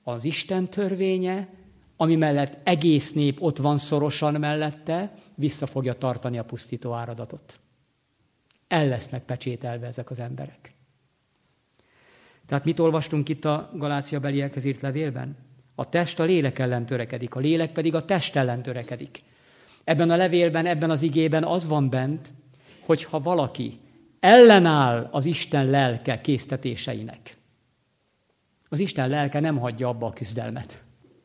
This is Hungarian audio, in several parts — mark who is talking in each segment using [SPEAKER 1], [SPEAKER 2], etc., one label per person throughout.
[SPEAKER 1] az Isten törvénye, ami mellett egész nép ott van szorosan mellette, vissza fogja tartani a pusztító áradatot. El lesznek pecsételve ezek az emberek. Tehát mit olvastunk itt a Galáciabeliekhez írt levélben? A test a lélek ellen törekedik, a lélek pedig a test ellen törekedik. Ebben a levélben, ebben az igében az van bent, hogy ha valaki ellenáll az Isten lelke késztetéseinek, az Isten lelke nem hagyja abba a küzdelmet.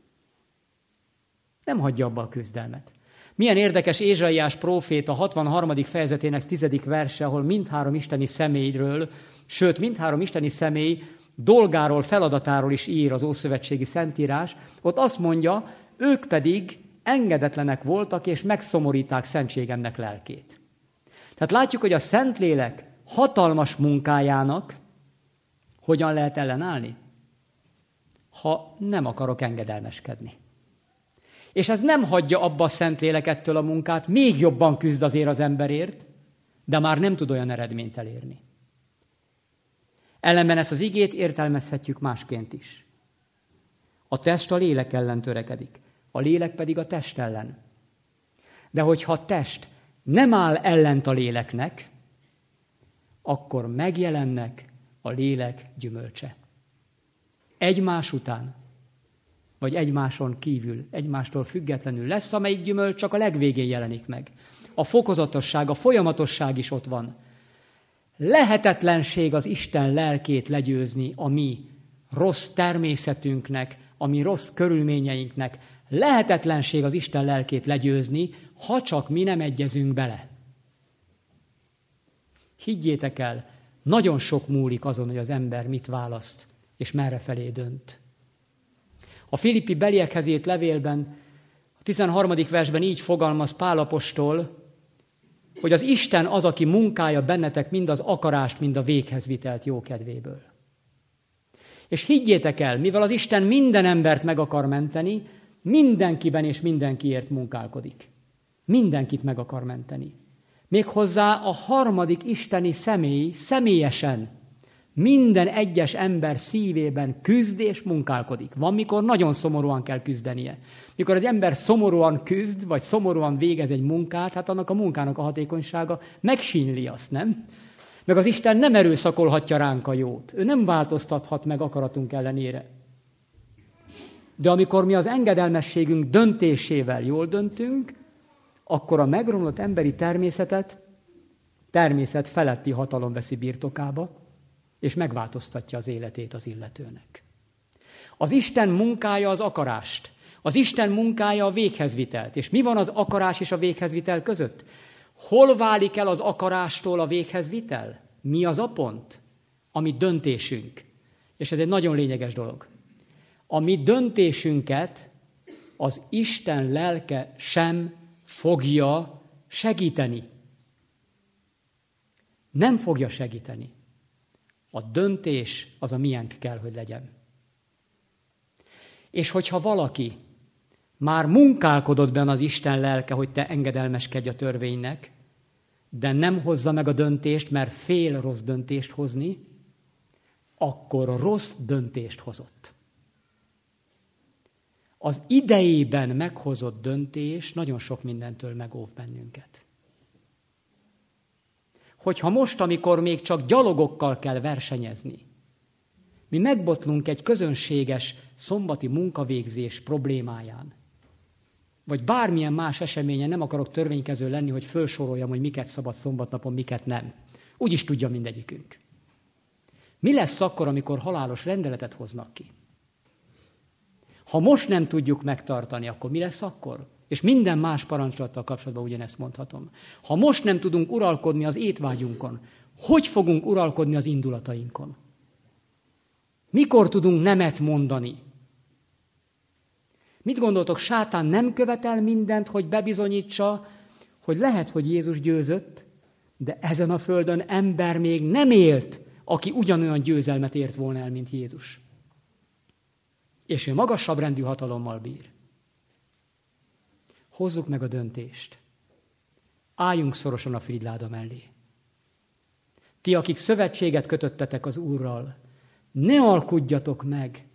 [SPEAKER 1] Nem hagyja abba a küzdelmet. Milyen érdekes Ézsaiás próféta 63. fejezetének 10. verse, ahol mindhárom isteni személyről, sőt, mindhárom isteni személy dolgáról, feladatáról is ír az ószövetségi szentírás, ott azt mondja, ők pedig engedetlenek voltak, és megszomoríták szentségemnek lelkét. Tehát látjuk, hogy a Szentlélek hatalmas munkájának hogyan lehet ellenállni? Ha nem akarok engedelmeskedni. És ez nem hagyja abba a Szentlélek ettől a munkát, még jobban küzd azért az emberért, de már nem tud olyan eredményt elérni. Ellenben ezt az igét értelmezhetjük másként is. A test a lélek ellen törekedik, a lélek pedig a test ellen. De hogyha a test nem áll ellent a léleknek, akkor megjelennek a lélek gyümölcse. Egymás után, vagy egymáson kívül, egymástól függetlenül lesz, amelyik gyümölcs csak a legvégén jelenik meg. A fokozatosság, a folyamatosság is ott van. Lehetetlenség az Isten lelkét legyőzni a mi rossz természetünknek, a mi rossz körülményeinknek. Lehetetlenség az Isten lelkét legyőzni, ha csak mi nem egyezünk bele. Higgyétek el, nagyon sok múlik azon, hogy az ember mit választ, és merre felé dönt. A Filippi beliekhez írt levélben, a 13. versben így fogalmaz Pál apostol, hogy az Isten az, aki munkálja bennetek mind az akarást, mind a véghez vitelt jókedvéből. És higgyétek el, mivel az Isten minden embert meg akar menteni, mindenkiben és mindenkiért munkálkodik. Mindenkit meg akar menteni. Méghozzá a harmadik isteni személy személyesen minden egyes ember szívében küzd és munkálkodik. Van, mikor nagyon szomorúan kell küzdenie. Mikor az ember szomorúan küzd, vagy szomorúan végez egy munkát, hát annak a munkának a hatékonysága megsínli azt, nem? Meg az Isten nem erőszakolhatja ránk a jót. Ő nem változtathat meg akaratunk ellenére. De amikor mi az engedelmességünk döntésével jól döntünk, akkor a megromlott emberi természetet természet feletti hatalom veszi birtokába, és megváltoztatja az életét az illetőnek. Az Isten munkája az akarást. Az Isten munkája a véghezvitelt. És mi van az akarás és a véghezvitel között? Hol válik el az akarástól a véghezvitel? Mi az a pont? A mi döntésünk. És ez egy nagyon lényeges dolog. A mi döntésünket az Isten lelke sem fogja segíteni. Nem fogja segíteni. A döntés az a miénk kell, hogy legyen. És hogyha valaki már munkálkodott benne az Isten lelke, hogy te engedelmeskedj a törvénynek, de nem hozza meg a döntést, mert fél rossz döntést hozni, akkor rossz döntést hozott. Az idejében meghozott döntés nagyon sok mindentől megóv bennünket. Hogyha most, amikor még csak gyalogokkal kell versenyezni, mi megbotlunk egy közönséges szombati munkavégzés problémáján, vagy bármilyen más eseményen, nem akarok törvénykező lenni, hogy fölsoroljam, hogy miket szabad szombatnapon, miket nem. Úgy is tudja mindegyikünk. Mi lesz akkor, amikor halálos rendeletet hoznak ki? Ha most nem tudjuk megtartani, akkor mi lesz akkor? És minden más parancsolattal kapcsolatban ugyanezt mondhatom. Ha most nem tudunk uralkodni az étvágyunkon, hogy fogunk uralkodni az indulatainkon? Mikor tudunk nemet mondani? Mit gondoltok, sátán nem követel mindent, hogy bebizonyítsa, hogy lehet, hogy Jézus győzött, de ezen a földön ember még nem élt, aki ugyanolyan győzelmet ért volna el, mint Jézus. És ő magasabb rendű hatalommal bír. Hozzuk meg a döntést. Álljunk szorosan a firigyláda mellé. Ti, akik szövetséget kötöttetek az Úrral, ne alkudjatok meg